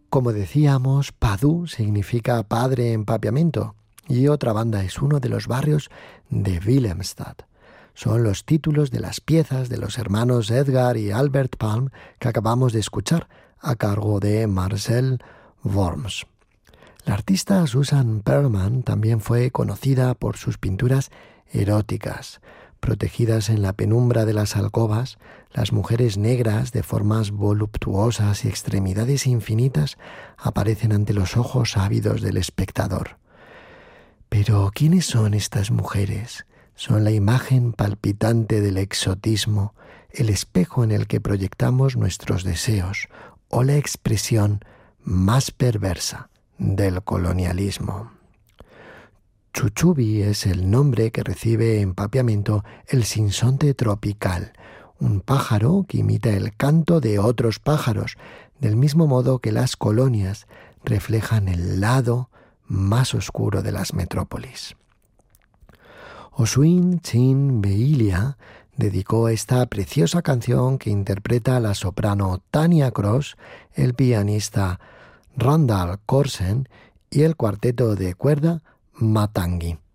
Como decíamos, Padoue significa padre en papiamento y otra banda es uno de los barrios de Willemstad. Son los títulos de las piezas de los hermanos Edgar y Albert Palm que acabamos de escuchar a cargo de Marcel Worms. La artista Susan Perlman también fue conocida por sus pinturas eróticas. Protegidas en la penumbra de las alcobas, las mujeres negras de formas voluptuosas y extremidades infinitas aparecen ante los ojos ávidos del espectador. Pero, ¿quiénes son estas mujeres? Son la imagen palpitante del exotismo, el espejo en el que proyectamos nuestros deseos, o la expresión más perversa del colonialismo. Chuchubi es el nombre que recibe en papiamento el sinsonte tropical, un pájaro que imita el canto de otros pájaros, del mismo modo que las colonias reflejan el lado más oscuro de las metrópolis. Oswin Chin Beilia dedicó esta preciosa canción que interpreta la soprano Tania Cross, el pianista Randall Corsen y el cuarteto de cuerda Matangi.